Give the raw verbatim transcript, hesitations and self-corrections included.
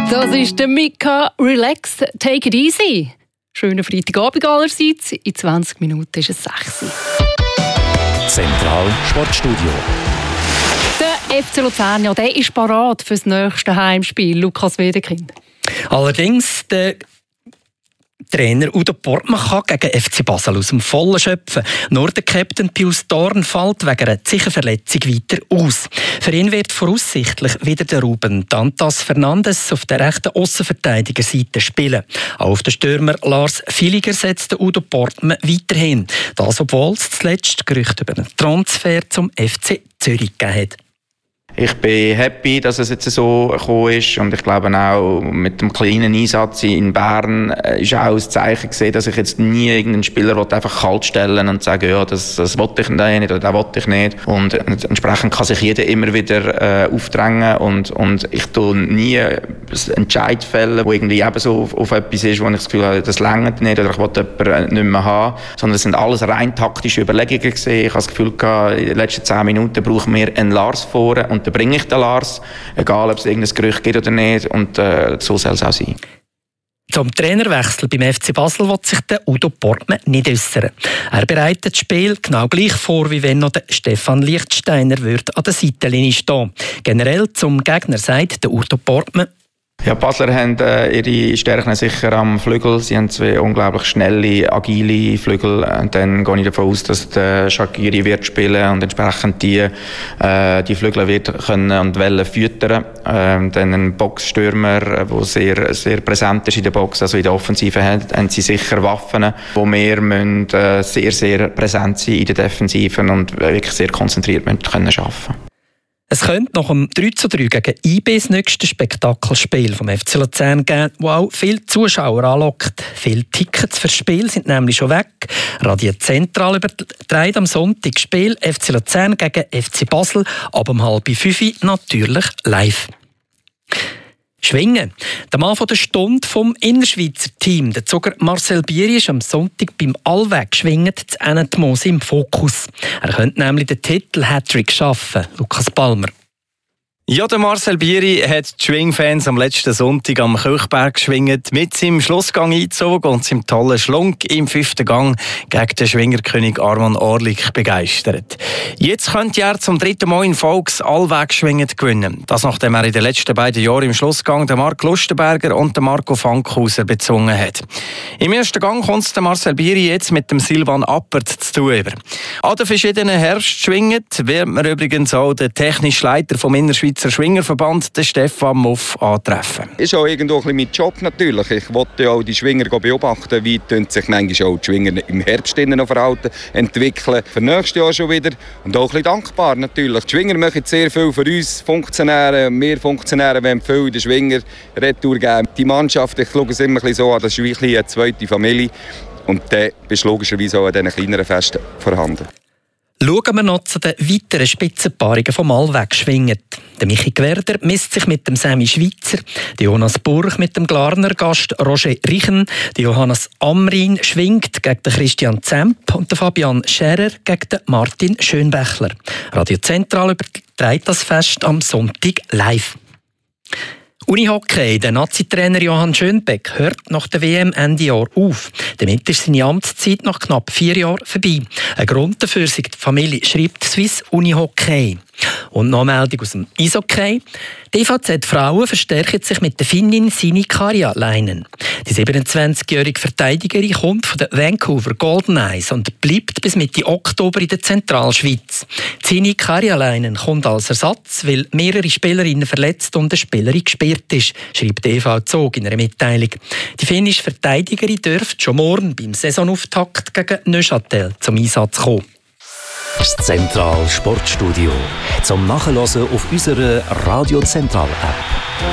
Das ist der Mika Relax, Take It Easy. Schönen Freitagabend allerseits. In zwanzig Minuten ist es sechs Uhr. Zentral Sportstudio. Der F C Luzern, ja, der ist parat für das nächste Heimspiel. Lukas Wedekind. Allerdings, der Trainer Udo Portmann kann gegen F C Basel aus dem Vollen schöpfen. Nur der Captain Pius Dorn fällt wegen einer Zichenverletzung weiter aus. Für ihn wird voraussichtlich wieder der Ruben Dantas Fernandes auf der rechten Aussenverteidigerseite spielen. Auch auf den Stürmer Lars Villiger setzt Udo Portmann weiterhin. Das, obwohl es zuletzt Gerüchte über einen Transfer zum F C Zürich gegeben hat. Ich bin happy, dass es jetzt so gekommen ist, und ich glaube auch mit dem kleinen Einsatz in Bern ist auch ein Zeichen gesehen, dass ich jetzt nie irgendeinen Spieler einfach kalt stellen und sagen, ja, das, das wollte ich nicht oder das wollte ich nicht. Und entsprechend kann sich jeder immer wieder äh, aufdrängen, und, und ich tue nie Entscheid fällen, wo irgendwie eben so auf, auf etwas ist, wo ich das Gefühl habe, das reicht nicht oder ich will jemanden nicht mehr haben, sondern es sind alles rein taktische Überlegungen gewesen. Ich habe das Gefühl gehabt, in den letzten zehn Minuten brauchen wir einen Lars vorne, und dann bringe ich den Lars, egal ob es irgendein Gerücht gibt oder nicht, und äh, so soll es auch sein. Zum Trainerwechsel beim F C Basel will sich der Udo Portmann nicht äußern. Er bereitet das Spiel genau gleich vor, wie wenn noch der Stefan Lichtsteiner würde an der Seitenlinie stehen. Generell zum Gegner sagt der Udo Portmann: Ja, die Basler haben äh, ihre Stärken sicher am Flügel. Sie haben zwei unglaublich schnelle, agile Flügel. Und dann gehe ich davon aus, dass der Shaqiri wird spielen und entsprechend die, äh, die Flügel wird können und wollen füttern. Ähm, dann ein Boxstürmer, der sehr, sehr präsent ist in der Box, also in der Offensive haben, haben sie sicher Waffen, wo wir müssen, äh, sehr, sehr präsent sein in der Defensive und wirklich sehr konzentriert müssen können arbeiten. Es könnte nach dem drei zu drei gegen I B das nächste Spektakelspiel vom F C Luzern geben, das auch viele Zuschauer anlockt. Viele Tickets fürs Spiel sind nämlich schon weg. Radio Zentral überträgt am Sonntag das Spiel F C Luzern gegen F C Basel ab um halb fünf natürlich live. Schwingen. Der Mann von der Stunde vom Innerschweizer Team, der Zoger Marcel Bieri, ist am Sonntag beim Allweg schwingend zu Ennetmoos im Fokus. Er könnte nämlich den Titel Hattrick schaffen. Lukas Palmer. Ja, der Marcel Bieri hat die Schwingfans am letzten Sonntag am Kirchberg geschwingt, mit seinem Schlussgang eingezogen und seinem tollen Schlunk im fünften Gang gegen den Schwingerkönig Arman Orlik begeistert. Jetzt könnte er zum dritten Mal in Folge das Allweg-Schwingen gewinnen. Das, nachdem er in den letzten beiden Jahren im Schlussgang den Marc Lustenberger und den Marco Fankhauser bezwungen hat. Im ersten Gang kommt es Marcel Bieri jetzt mit dem Silvan Appert zu tun über. An den verschiedenen Herbstschwingen wird man übrigens auch den technischen Leiter vom Innerschweizer Schwingerverband, den Stefan Muff, antreffen. Ist auch irgendwo ein bisschen mein Job natürlich. Ich wollte ja auch die Schwinger beobachten, wie sich manchmal auch die Schwinger im Herbst noch verhalten, entwickeln. Für nächstes Jahr schon wieder. Und auch ein bisschen dankbar natürlich. Die Schwinger machen sehr viel für uns Funktionäre. Wir Funktionäre wollen viel in den Schwinger Retour geben. Die Mannschaft, ich schaue es immer ein bisschen so an, das ist wie eine zweite Familie. Und dann bist du logischerweise auch an diesen kleineren Festen vorhanden. Schauen wir noch zu den weiteren Spitzenpaarungen vom Allweg schwingen. Der Michi Gwerder misst sich mit dem Sammy Schweizer, der Jonas Burch mit dem Glarner Gast Roger Richen, der Johannes Amrin schwingt gegen den Christian Zemp und der Fabian Scherer gegen den Martin Schönbächler. Radio Zentral überträgt das Fest am Sonntag live. Unihockey, der Nazi-Trainer Johann Schönbeck hört nach der W M Ende Jahr auf. Damit ist seine Amtszeit nach knapp vier Jahren vorbei. Ein Grund dafür ist die Familie, schreibt Swiss Unihockey. Und noch eine Meldung aus dem Eishockey. Die E V Z-Frauen verstärken sich mit der Finnin Sini Karjalainen. Die siebenundzwanzigjährige Verteidigerin kommt von den Vancouver Golden Eyes und bleibt bis Mitte Oktober in der Zentralschweiz. Sini Karjalainen kommt als Ersatz, weil mehrere Spielerinnen verletzt und eine Spielerin gesperrt ist, schreibt die E V Zog in einer Mitteilung. Die finnische Verteidigerin dürfte schon morgen beim Saisonauftakt gegen Neuchâtel zum Einsatz kommen. Das Zentral Sportstudio. Zum Nachhören auf unserer Radio Zentral App.